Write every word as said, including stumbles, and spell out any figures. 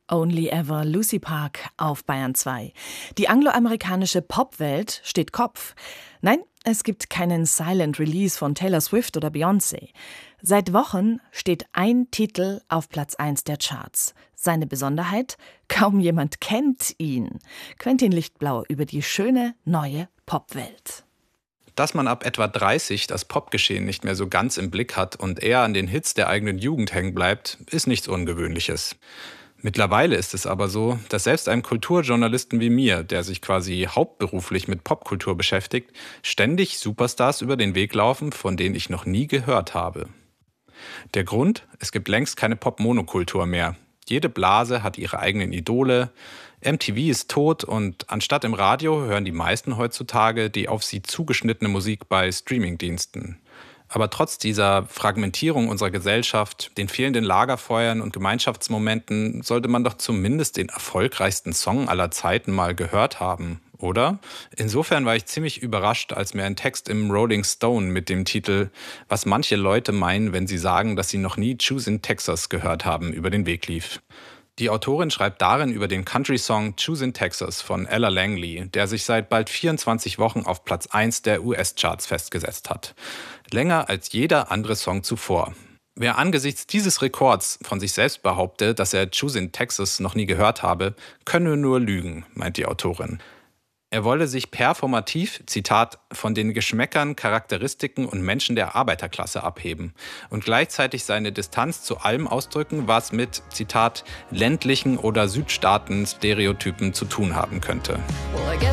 Only Ever, Lucy Park auf Bayern zwei. Die angloamerikanische Popwelt steht Kopf. Nein, es gibt keinen Silent Release von Taylor Swift oder Beyoncé. Seit Wochen steht ein Titel auf Platz eins der Charts. Seine Besonderheit? Kaum jemand kennt ihn. Quentin Lichtblau über die schöne neue Popwelt. Dass man ab etwa dreißig das Popgeschehen nicht mehr so ganz im Blick hat und eher an den Hits der eigenen Jugend hängen bleibt, ist nichts Ungewöhnliches. Mittlerweile ist es aber so, dass selbst einem Kulturjournalisten wie mir, der sich quasi hauptberuflich mit Popkultur beschäftigt, ständig Superstars über den Weg laufen, von denen ich noch nie gehört habe. Der Grund? Es gibt längst keine Pop-Monokultur mehr. Jede Blase hat ihre eigenen Idole, M T V ist tot und anstatt im Radio hören die meisten heutzutage die auf sie zugeschnittene Musik bei Streamingdiensten. Aber trotz dieser Fragmentierung unserer Gesellschaft, den fehlenden Lagerfeuern und Gemeinschaftsmomenten sollte man doch zumindest den erfolgreichsten Song aller Zeiten mal gehört haben, oder? Insofern war ich ziemlich überrascht, als mir ein Text im Rolling Stone mit dem Titel »Was manche Leute meinen, wenn sie sagen, dass sie noch nie Choosin' Texas gehört haben« über den Weg lief. Die Autorin schreibt darin über den Country-Song Choosin' Texas von Ella Langley, der sich seit bald vierundzwanzig Wochen auf Platz eins der U S-Charts festgesetzt hat. Länger als jeder andere Song zuvor. Wer angesichts dieses Rekords von sich selbst behaupte, dass er Choosin' Texas noch nie gehört habe, könne nur lügen, meint die Autorin. Er wolle sich performativ, Zitat, von den Geschmäckern, Charakteristiken und Menschen der Arbeiterklasse abheben und gleichzeitig seine Distanz zu allem ausdrücken, was mit, Zitat, ländlichen oder Südstaaten-Stereotypen zu tun haben könnte.